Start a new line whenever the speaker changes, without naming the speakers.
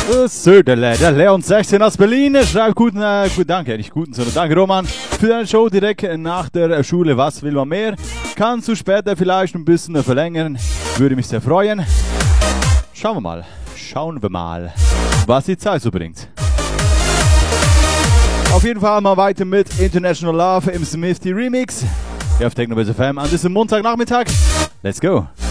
So, der Leon 16 aus Berlin schreibt danke, nicht guten, sondern danke Roman für deine Show direkt nach der Schule. Was will man mehr? Kannst du später vielleicht ein bisschen verlängern? Würde mich sehr freuen. Schauen wir mal, was die Zeit so bringt. Auf jeden Fall mal weiter mit International Love im Smithy Remix. Hier auf Techno Base FM an diesem Montagnachmittag. Let's go!